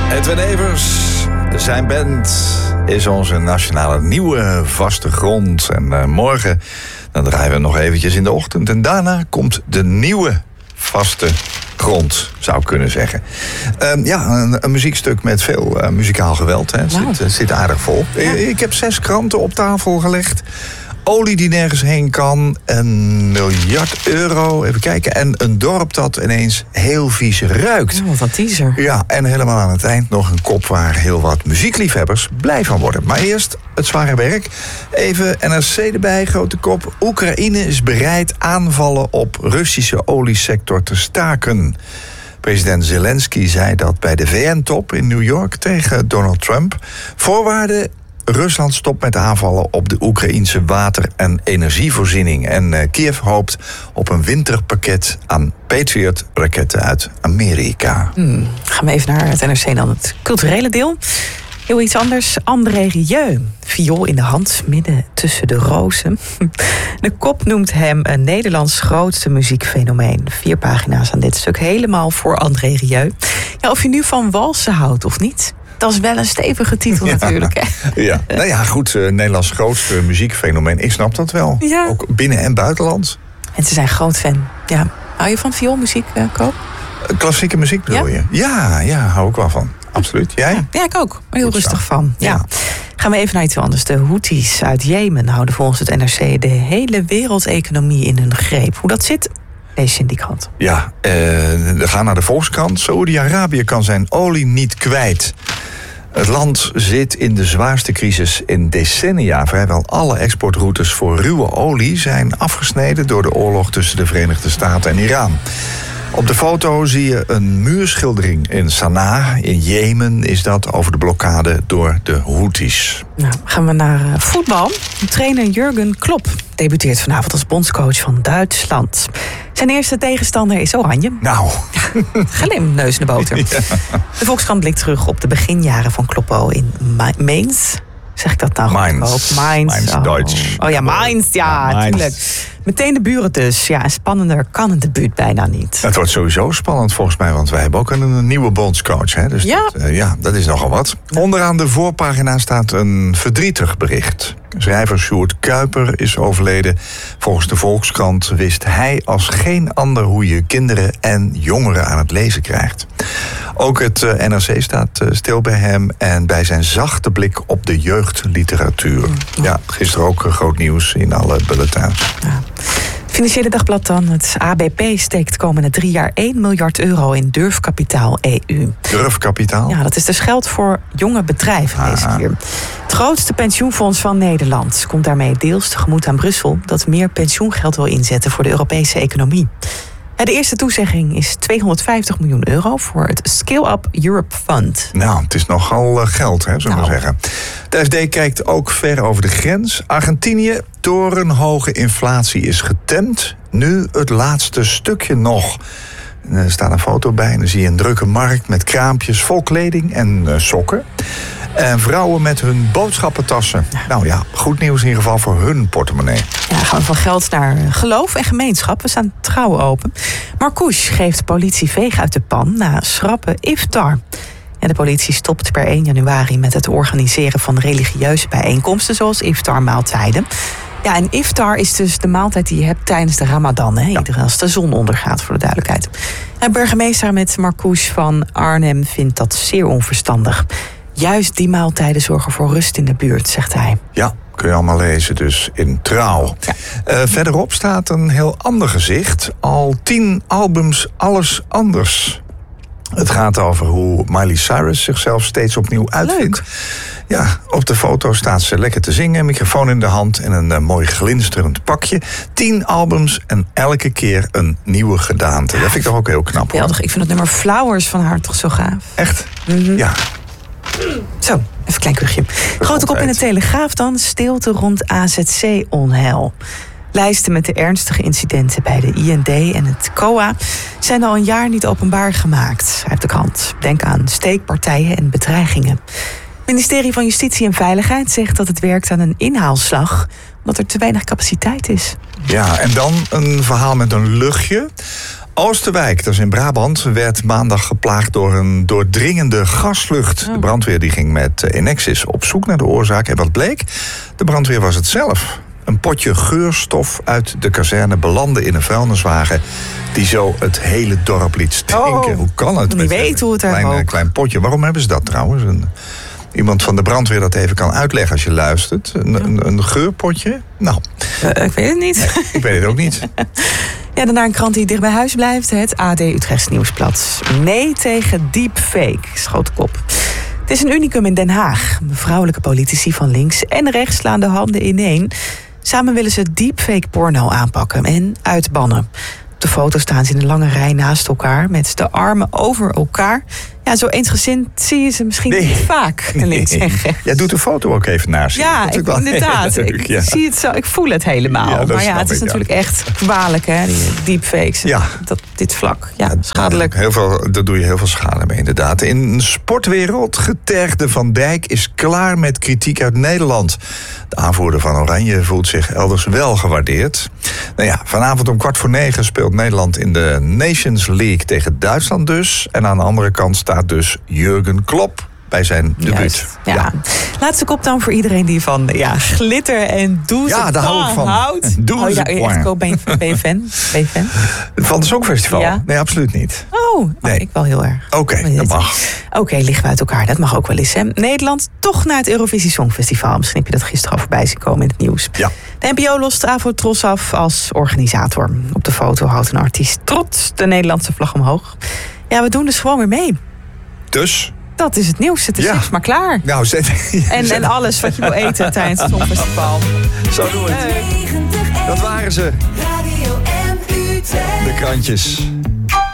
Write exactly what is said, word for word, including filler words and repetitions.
Edwin Evers, zijn band is onze nationale nieuwe vaste grond. En uh, morgen dan draaien we nog eventjes in de ochtend. En daarna komt de nieuwe vaste grond, zou ik kunnen zeggen. Uh, ja, een, een muziekstuk met veel uh, muzikaal geweld. Hè. Wow. Zit, uh, zit aardig vol. Ja. Ik heb zes kranten op tafel gelegd. Olie die nergens heen kan. Een miljard euro. Even kijken. En een dorp dat ineens heel vies ruikt. Oh, wat een teaser. Ja, en helemaal aan het eind nog een kop waar heel wat muziekliefhebbers blij van worden. Maar eerst het zware werk. Even N R C erbij, grote kop. Oekraïne is bereid aanvallen op Russische oliesector te staken. President Zelensky zei dat bij de V N-top in New York tegen Donald Trump. Voorwaarden: Rusland stopt met aanvallen op de Oekraïense water- en energievoorziening. En uh, Kiev hoopt op een winterpakket aan Patriot-raketten uit Amerika. Hmm. Gaan we even naar het N R C dan, het culturele deel. Heel iets anders. André Rieu. Viool in de hand, midden tussen de rozen. De kop noemt hem een Nederlands grootste muziekfenomeen. Vier pagina's aan dit stuk, helemaal voor André Rieu. Ja, of je nu van walsen houdt of niet, dat is wel een stevige titel natuurlijk. Hè? Ja, nou ja, goed, uh, Nederlands grootste muziekfenomeen. Ik snap dat wel. Ja. Ook binnen- en buitenland. En ze zijn groot fan. Ja. Hou je van vioolmuziek, uh, Koop? Klassieke muziek bedoel Ja? je? Ja, ja, hou ik wel van. Absoluut. Jij? Ja, ja, ik ook. Maar heel Goed zo. rustig van. Ja. Ja. Gaan we even naar iets anders. De Houthis uit Jemen houden volgens het N R C de hele wereldeconomie in hun greep. Hoe dat zit, lees je in die krant. Ja, uh, we gaan naar de Volkskrant. Saoedi-Arabië kan zijn olie niet kwijt. Het land zit in de zwaarste crisis in decennia. Vrijwel alle exportroutes voor ruwe olie zijn afgesneden door de oorlog tussen de Verenigde Staten en Iran. Op de foto zie je een muurschildering in Sanaa. In Jemen is dat over de blokkade door de Houthis. Nou, gaan we naar uh, voetbal. Trainer Jurgen Klopp debuteert vanavond als bondscoach van Duitsland. Zijn eerste tegenstander is Oranje. Nou. Glim, neus in de boter. Ja. De Volkskrant blikt terug op de beginjaren van Kloppo in Mainz. Zeg ik dat nou goed? Mainz. Mainz. Mainz, oh. Duits. Oh ja, Mainz, ja, Ja, Mainz. natuurlijk. Meteen de buren dus. Ja, spannender kan een debuut bijna niet. Het wordt sowieso spannend volgens mij, want wij hebben ook een nieuwe bondscoach. Hè? Dus Ja. Dat, uh, ja, dat is nogal wat. Onderaan de voorpagina staat een verdrietig bericht. Schrijver Sjoerd Kuiper is overleden. Volgens de Volkskrant wist hij als geen ander hoe je kinderen en jongeren aan het lezen krijgt. Ook het uh, N R C staat uh, stil bij hem en bij zijn zachte blik op de jeugdliteratuur. Ja, gisteren ook uh, groot nieuws in alle bulletins. Ja. Financiële Dagblad dan. Het A B P steekt komende drie jaar één miljard euro in Durfkapitaal E U. Durfkapitaal? Ja, dat is dus geld voor jonge bedrijven deze Ah. keer. Het grootste pensioenfonds van Nederland komt daarmee deels tegemoet aan Brussel dat meer pensioengeld wil inzetten voor de Europese economie. De eerste toezegging is tweehonderdvijftig miljoen euro voor het Scale Up Europe Fund. Nou, het is nogal uh, geld, hè, zullen we Nou. zeggen. De F D kijkt ook ver over de grens. Argentinië, torenhoge inflatie is getemd. Nu het laatste stukje nog. En er staat een foto bij en dan zie je een drukke markt met kraampjes vol kleding en uh, sokken. En vrouwen met hun boodschappentassen. Nou ja, goed nieuws in ieder geval voor hun portemonnee. Ja, gaan we van geld naar geloof en gemeenschap. We staan trouw open. Marcouch geeft politie veeg uit de pan na schrappen iftar. Ja, de politie stopt per één januari met het organiseren van religieuze bijeenkomsten zoals iftar-maaltijden. Ja, en iftar is dus de maaltijd die je hebt tijdens de Ramadan. Hè? Iedereen als de zon ondergaat, voor de duidelijkheid. En burgemeester met Marcouch van Arnhem vindt dat zeer onverstandig. Juist die maaltijden zorgen voor rust in de buurt, zegt hij. Ja, kun je allemaal lezen dus in Trouw. Ja. Uh, verderop staat een heel ander gezicht. Al tien albums, alles anders. Het gaat over hoe Miley Cyrus zichzelf steeds opnieuw uitvindt. Leuk. Ja, op de foto staat ze lekker te zingen, microfoon in de hand en een uh, mooi glinsterend pakje. Tien albums en elke keer een nieuwe gedaante. Dat vind ik toch ook heel knap, hoor. Geweldig. Ik vind het nummer Flowers van haar toch zo gaaf. Echt? Mm-hmm. Ja. Zo, even een klein kuchje. Grote kop in de Telegraaf dan. Stilte rond A Z C-onheil. Lijsten met de ernstige incidenten bij de I N D en het C O A zijn al een jaar niet openbaar gemaakt, schrijft de krant. Denk aan steekpartijen en bedreigingen. Het ministerie van Justitie en Veiligheid zegt dat het werkt aan een inhaalslag, omdat er te weinig capaciteit is. Ja, en dan een verhaal met een luchtje. Oosterwijk, dat is in Brabant, werd maandag geplaagd door een doordringende gaslucht. Oh. De brandweer die ging met Enexis op zoek naar de oorzaak. En wat bleek? De brandweer was het zelf. Een potje geurstof uit de kazerne belandde in een vuilniswagen die zo het hele dorp liet stinken. Oh, hoe kan het? ik wil niet weten hoe het er klein, ook. klein potje. Waarom hebben ze dat trouwens? Een, iemand van de brandweer dat even kan uitleggen als je luistert. Een, een, een geurpotje? Nou, Uh, ik weet het niet. nee, ik weet het ook niet. Ja, daarna een krant die dicht bij huis blijft. Het A D Utrechts Nieuwsblad. Nee tegen deepfake, schoot de kop. Het is een unicum in Den Haag. Vrouwelijke politici van links en rechts slaan de handen ineen. Samen willen ze deepfake porno aanpakken en uitbannen. Op de foto staan ze in een lange rij naast elkaar met de armen over elkaar. Ja, zo eensgezind zie je ze misschien Nee. niet vaak. Links en rechts. Ja, doe de foto ook even naast je. Ja, Dat is ik, wel heel inderdaad. leuk, Ik, ja. zie het zo, ik voel het helemaal. Ja, dat maar ja, snap het is ik, ja. natuurlijk echt kwalijk, hè, die deepfakes. Ja. Dat, dit vlak. Ja, schadelijk. Heel veel, daar doe je heel veel schade mee, inderdaad. In de sportwereld, getergde Van Dijk is klaar met kritiek uit Nederland. De aanvoerder van Oranje voelt zich elders wel gewaardeerd. Nou ja, vanavond om kwart voor negen speelt Nederland in de Nations League tegen Duitsland dus. En aan de andere kant staat dus Jurgen Klopp bij zijn debuut. Juist, ja. Laatste kop dan voor iedereen die van ja, glitter en douze Ja, daar hou ik van. houdt. Douze Oh, ja, point. echt, ben, je, ben je fan? Ben je fan? Van het Songfestival? Ja. Nee, absoluut niet. Oh, oh, Nee. ik wel heel erg. Oké, Maar dat dit- mag. Oké, liggen we uit elkaar. Dat mag ook wel eens. Hè? Nederland toch naar het Eurovisie Songfestival. Misschien heb je dat gisteren al voorbij zien komen in het nieuws. Ja. De N P O lost Avotros af als organisator. Op de foto houdt een artiest trots de Nederlandse vlag omhoog. Ja, we doen dus gewoon weer mee. Dus, Dat is het nieuws. Het is Ja. niks maar klaar. nou, zet, En, zet- en alles wat je wil eten tijdens het Songfestival. zo doen we het. Dat waren ze, Radio M U T. de krantjes.